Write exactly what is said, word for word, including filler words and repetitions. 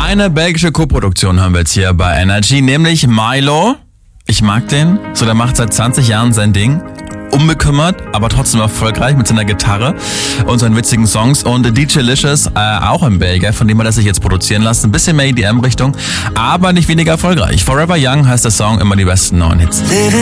Eine belgische Koproduktion haben wir jetzt hier bei Energy, nämlich Milo. Ich mag den. So, der macht seit zwanzig Jahren sein Ding. Unbekümmert, aber trotzdem erfolgreich mit seiner Gitarre und seinen witzigen Songs. Und D J Licious, äh, auch ein Belgier, von dem hat er sich jetzt produzieren lassen. Ein bisschen mehr E D M-Richtung, aber nicht weniger erfolgreich. Forever Young heißt der Song, immer die besten neuen Hits.